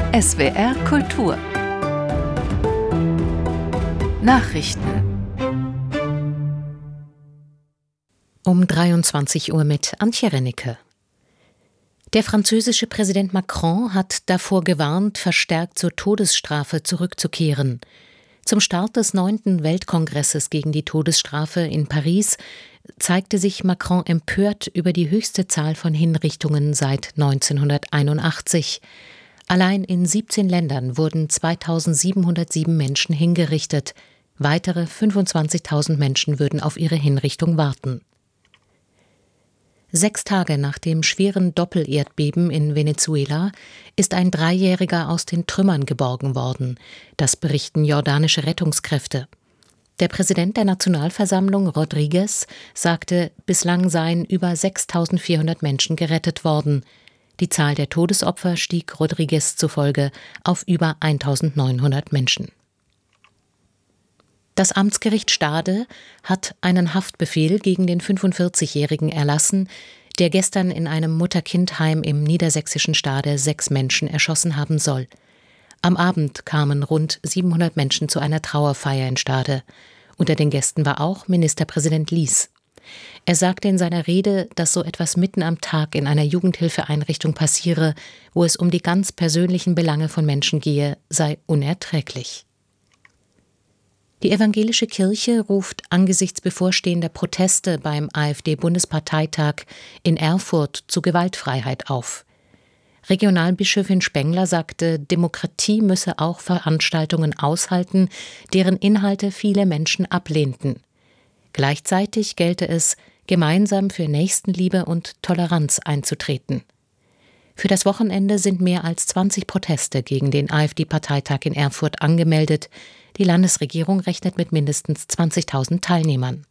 SWR Kultur Nachrichten um 23 Uhr mit Antje Rennecke. Der französische Präsident Macron hat davor gewarnt, verstärkt zur Todesstrafe zurückzukehren. Zum Start des 9. Weltkongresses gegen die Todesstrafe in Paris zeigte sich Macron empört über die höchste Zahl von Hinrichtungen seit 1981. Allein in 17 Ländern wurden 2707 Menschen hingerichtet. Weitere 25.000 Menschen würden auf ihre Hinrichtung warten. 6 Tage nach dem schweren Doppelerdbeben in Venezuela ist ein 3-Jähriger aus den Trümmern geborgen worden. Das berichten jordanische Rettungskräfte. Der Präsident der Nationalversammlung, Rodriguez, sagte, bislang seien über 6.400 Menschen gerettet worden. Die Zahl der Todesopfer stieg Rodriguez zufolge auf über 1.900 Menschen. Das Amtsgericht Stade hat einen Haftbefehl gegen den 45-Jährigen erlassen, der gestern in einem Mutter-Kind-Heim im niedersächsischen Stade 6 Menschen erschossen haben soll. Am Abend kamen rund 700 Menschen zu einer Trauerfeier in Stade. Unter den Gästen war auch Ministerpräsident Lies. Er sagte in seiner Rede, dass so etwas mitten am Tag in einer Jugendhilfeeinrichtung passiere, wo es um die ganz persönlichen Belange von Menschen gehe, sei unerträglich. Die evangelische Kirche ruft angesichts bevorstehender Proteste beim AfD-Bundesparteitag in Erfurt zu Gewaltfreiheit auf. Regionalbischöfin Spengler sagte, Demokratie müsse auch Veranstaltungen aushalten, deren Inhalte viele Menschen ablehnten. Gleichzeitig gelte es, gemeinsam für Nächstenliebe und Toleranz einzutreten. Für das Wochenende sind mehr als 20 Proteste gegen den AfD-Parteitag in Erfurt angemeldet. Die Landesregierung rechnet mit mindestens 20.000 Teilnehmern.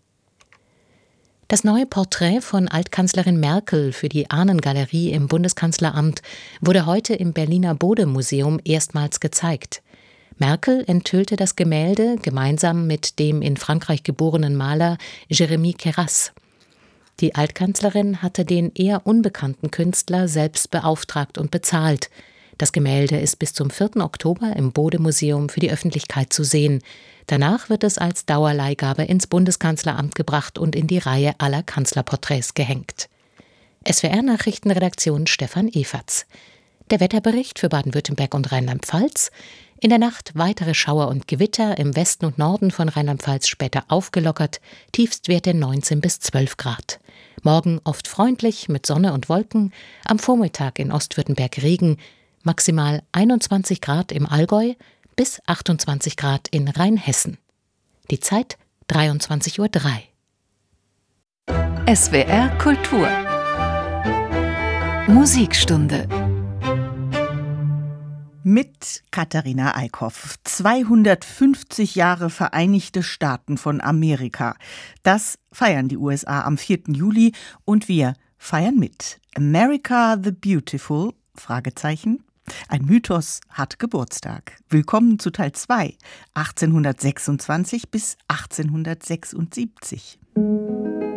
Das neue Porträt von Altkanzlerin Merkel für die Ahnengalerie im Bundeskanzleramt wurde heute im Berliner Bode-Museum erstmals gezeigt. Merkel enthüllte das Gemälde gemeinsam mit dem in Frankreich geborenen Maler Jérémy Queyras. Die Altkanzlerin hatte den eher unbekannten Künstler selbst beauftragt und bezahlt. Das Gemälde ist bis zum 4. Oktober im Bode-Museum für die Öffentlichkeit zu sehen. Danach wird es als Dauerleihgabe ins Bundeskanzleramt gebracht und in die Reihe aller Kanzlerporträts gehängt. SWR-Nachrichtenredaktion Stefan Eferts. Der Wetterbericht für Baden-Württemberg und Rheinland-Pfalz. In der Nacht weitere Schauer und Gewitter, im Westen und Norden von Rheinland-Pfalz später aufgelockert, Tiefstwerte 19 bis 12 Grad. Morgen oft freundlich mit Sonne und Wolken, am Vormittag in Ostwürttemberg Regen, maximal 21 Grad im Allgäu bis 28 Grad in Rheinhessen. Die Zeit 23:03 Uhr. SWR Kultur Musikstunde mit Katharina Eickhoff. 250 Jahre Vereinigte Staaten von Amerika. Das feiern die USA am 4. Juli und wir feiern mit. America the Beautiful? Fragezeichen. Ein Mythos hat Geburtstag. Willkommen zu Teil 2, 1826 bis 1876.